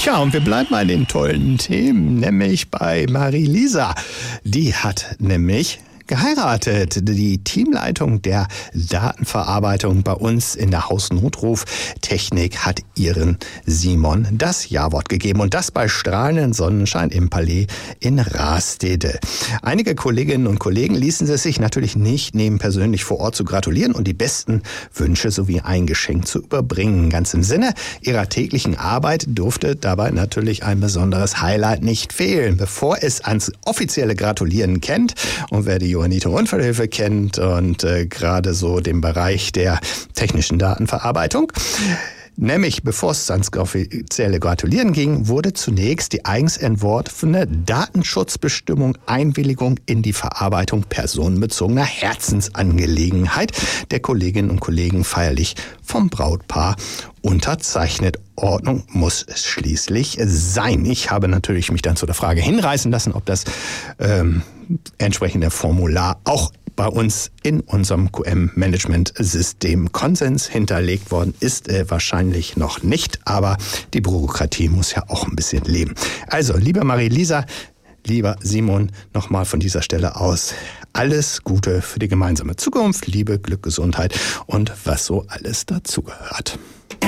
Ja, und wir bleiben bei den tollen Themen, nämlich bei Marie-Lisa. Die hat nämlich geheiratet. Die Teamleitung der Datenverarbeitung bei uns in der Hausnotruftechnik hat ihren Simon das Ja-Wort gegeben. Und das bei strahlendem Sonnenschein im Palais in Rastede. Einige Kolleginnen und Kollegen ließen es sich natürlich nicht nehmen, persönlich vor Ort zu gratulieren und die besten Wünsche sowie ein Geschenk zu überbringen. Ganz im Sinne ihrer täglichen Arbeit durfte dabei natürlich ein besonderes Highlight nicht fehlen. Bevor es ans offizielle Gratulieren kennt und wer die Johanniter Unfallhilfe kennt und gerade so den Bereich der technischen Datenverarbeitung. Nämlich, bevor es ans offizielle Gratulieren ging, wurde zunächst die eigens entworfene Datenschutzbestimmung Einwilligung in die Verarbeitung personenbezogener Herzensangelegenheit der Kolleginnen und Kollegen feierlich vom Brautpaar unterzeichnet. Ordnung muss es schließlich sein. Ich habe natürlich mich dann zu der Frage hinreißen lassen, ob das entsprechende Formular auch bei uns in unserem QM-Management-System Konsens hinterlegt worden ist. Wahrscheinlich noch nicht, aber die Bürokratie muss ja auch ein bisschen leben. Also, liebe Marie-Lisa, lieber Simon, nochmal von dieser Stelle aus alles Gute für die gemeinsame Zukunft, Liebe, Glück, Gesundheit und was so alles dazugehört.